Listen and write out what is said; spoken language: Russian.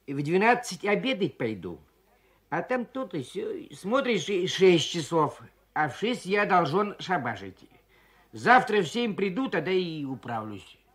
в 12 обедать пойду. А там то-то все. Смотришь, 6 часов, а в 6 я должен шабашить. Завтра в 7 приду, тогда и управлюсь.